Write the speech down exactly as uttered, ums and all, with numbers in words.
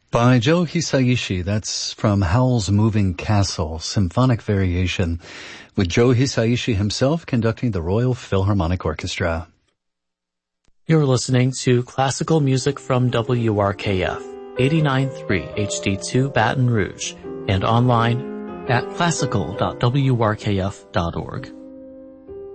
By Joe Hisaishi. That's from Howl's Moving Castle, Symphonic Variation, with Joe Hisaishi himself conducting the Royal Philharmonic Orchestra. You're listening to classical music from W R K F, eighty-nine point three H D two Baton Rouge, and online at classical dot w r k f dot org.